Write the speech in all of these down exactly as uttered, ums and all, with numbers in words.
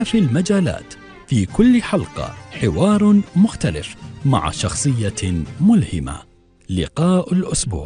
في المجالات. في كل حلقة حوار مختلف مع شخصية ملهمة. لقاء الأسبوع.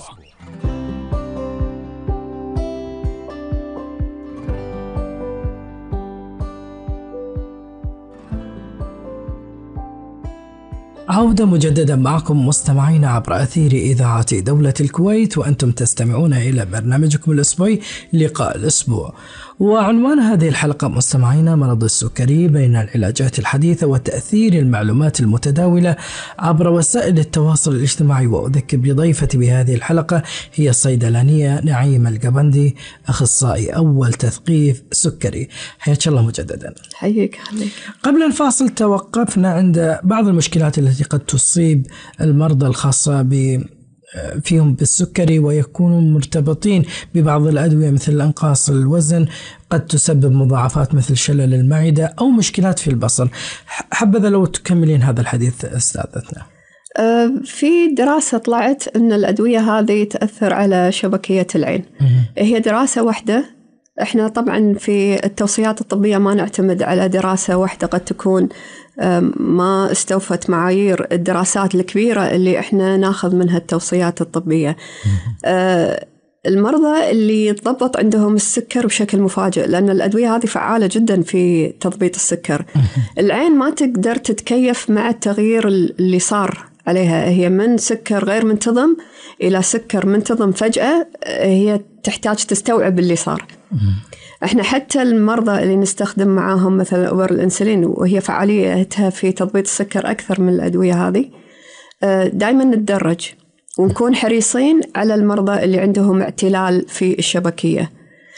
عودة مجددا معكم مستمعين عبر أثير إذاعة دولة الكويت، وأنتم تستمعون إلى برنامجكم الأسبوعي لقاء الأسبوع. وعنوان هذه الحلقة مستمعين مرض السكري بين العلاجات الحديثة وتأثير المعلومات المتداولة عبر وسائل التواصل الاجتماعي. وأذكر بضيفتي بهذه الحلقة هي الصيدلانية نعيمة القبندي، أخصائي أول تثقيف سكري. حياك الله مجددا. حيك حيك. قبل الفاصل توقفنا عند بعض المشكلات التي قد تصيب المرضى الخاصة ب فيهم بالسكري، ويكونوا مرتبطين ببعض الأدوية مثل إنقاص الوزن، قد تسبب مضاعفات مثل شلل المعدة أو مشكلات في البصر. حبذا لو تكملين هذا الحديث أستاذتنا. في دراسة طلعت أن الأدوية هذه تأثر على شبكية العين. هي دراسة واحدة. احنا طبعا في التوصيات الطبية ما نعتمد على دراسة واحدة، قد تكون ما استوفت معايير الدراسات الكبيرة اللي احنا ناخذ منها التوصيات الطبية. المرضى اللي يتضبط عندهم السكر بشكل مفاجئ، لأن الأدوية هذه فعالة جدا في تضبيط السكر. العين ما تقدر تتكيف مع التغيير اللي صار عليها، هي من سكر غير منتظم إلى سكر منتظم فجأة، هي تحتاج تستوعب اللي صار. احنا حتى المرضى اللي نستخدم معاهم مثلا أوبر الأنسولين، وهي فعاليتها في تضبيط السكر أكثر من الأدوية هذه، دائما نتدرج ونكون حريصين على المرضى اللي عندهم اعتلال في الشبكية.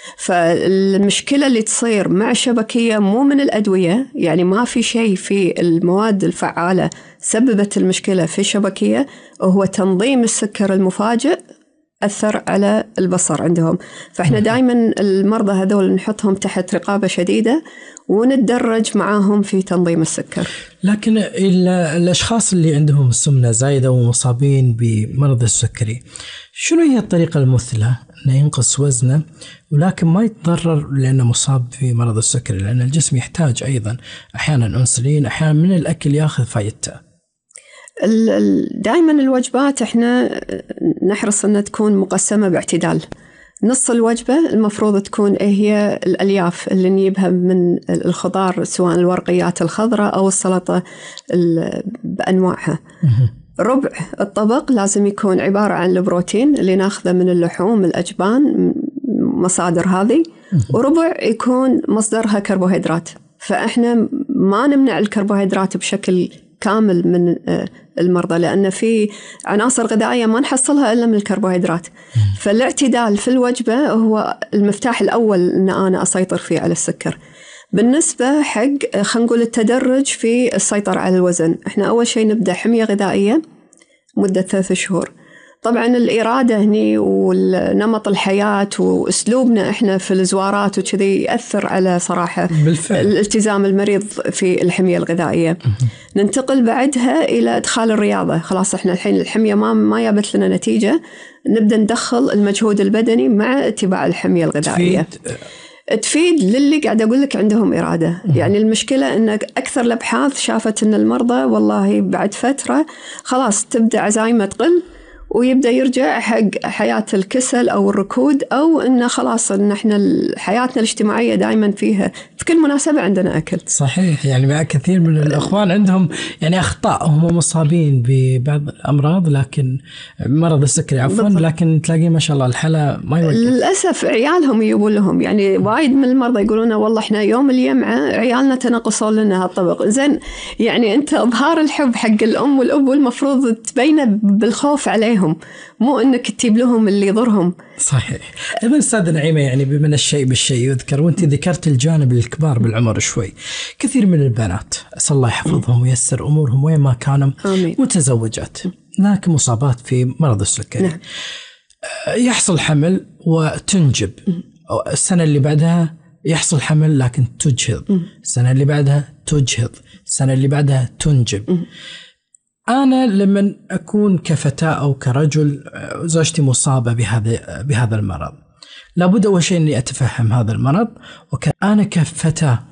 فالمشكلة اللي تصير مع الشبكية مو من الأدوية، يعني ما في شيء في المواد الفعالة سببت المشكلة في الشبكية، وهو تنظيم السكر المفاجئ أثر على البصر عندهم. فإحنا دائما المرضى هذول نحطهم تحت رقابة شديدة ونتدرج معاهم في تنظيم السكر. لكن الأشخاص اللي عندهم السمنة زايدة ومصابين بمرض السكري، شنو هي الطريقة المثلى أنه ينقص وزنه ولكن ما يتضرر لأنه مصاب في مرض السكري؟ لأن الجسم يحتاج أيضا أحيانا أنسولين، أحيانا من الأكل يأخذ فايدته. دائما الوجبات احنا نحرص أنها تكون مقسمة باعتدال. نص الوجبة المفروض تكون هي الألياف اللي نجيبها من الخضار، سواء الورقيات الخضراء أو السلطة بأنواعها. ربع الطبق لازم يكون عبارة عن البروتين اللي ناخذه من اللحوم، الأجبان، مصادر هذه، وربع يكون مصدرها كربوهيدرات. فإحنا ما نمنع الكربوهيدرات بشكل كامل من المرضى، لأن في عناصر غذائية ما نحصلها إلا من الكربوهيدرات. فالاعتدال في الوجبة هو المفتاح الأول أن أنا أسيطر فيه على السكر. بالنسبة حق خلينا نقول التدرج في السيطرة على الوزن، إحنا أول شيء نبدأ حمية غذائية مدة ثلاث شهور. طبعا الإرادة هني والنمط الحياة وأسلوبنا إحنا في الزوارات وكذي يأثر على صراحة بالفعل الالتزام المريض في الحمية الغذائية. ننتقل بعدها إلى إدخال الرياضة. خلاص إحنا الحين الحمية ما ما جابت لنا نتيجة، نبدأ ندخل المجهود البدني مع اتباع الحمية الغذائية. تفيد. تفيد للي قاعد أقول لك عندهم إرادة. يعني المشكلة أن أكثر الأبحاث شافت أن المرضى والله بعد فترة خلاص تبدأ عزايمة تقل ويبدأ يرجع حق حياة الكسل أو الركود، أو إنه خلاص إن إحنا حياتنا الاجتماعية دائما فيها في كل مناسبة عندنا أكل. صحيح. يعني مع كثير من الأخوان عندهم يعني أخطاء، هم مصابين ببعض الأمراض لكن مرض السكري عفوا بالضبط. لكن تلاقي ما شاء الله الحالة ما يوقف. للأسف عيالهم يقول لهم، يعني وايد من المرضى يقولون والله إحنا يوم الجمعة عيالنا تنقصوا لنا هالطبق. زين، يعني أنت إظهار الحب حق الأم والأب والمفروض تبينه بالخوف عليهم، مو أنك تجيب لهم اللي يضرهم. صحيح. إذن أستاذ نعيمة، يعني بمن الشيء بالشيء يذكر، وأنت ذكرت الجانب الكبار بالعمر شوي. كثير من البنات أسأل الله يحفظهم وييسر أمورهم وين ما كانوا، آمين. متزوجات لكن مصابات في مرض السكري. نعم. يحصل حمل وتنجب، السنة اللي بعدها يحصل حمل لكن تجهض، السنة اللي بعدها تجهض، السنة اللي بعدها تنجب. أنا لما أكون كفتاة أو كرجل زوجتي مصابة بهذا بهذا المرض، لابد أول شيء أني أتفهم هذا المرض، وأنا كفتاة